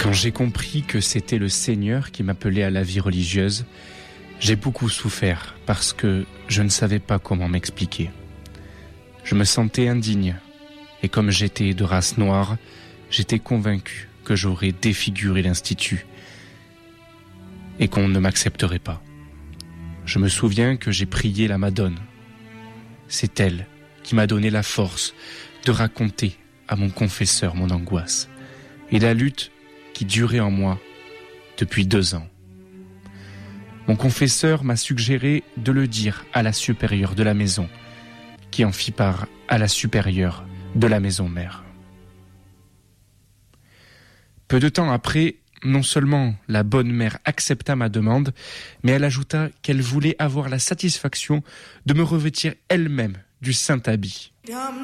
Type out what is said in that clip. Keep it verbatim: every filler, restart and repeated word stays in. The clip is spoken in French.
Quand j'ai compris que c'était le Seigneur qui m'appelait à la vie religieuse, j'ai beaucoup souffert parce que je ne savais pas comment m'expliquer. Je me sentais indigne et comme j'étais de race noire, j'étais convaincu que j'aurais défiguré l'Institut et qu'on ne m'accepterait pas. Je me souviens que j'ai prié la Madone. C'est elle qui m'a donné la force de raconter à mon confesseur mon angoisse et la lutte qui durait en moi depuis deux ans. Mon confesseur m'a suggéré de le dire à la supérieure de la maison, qui en fit part à la supérieure de la maison mère. Peu de temps après, non seulement la bonne mère accepta ma demande, mais elle ajouta qu'elle voulait avoir la satisfaction de me revêtir elle-même du saint habit.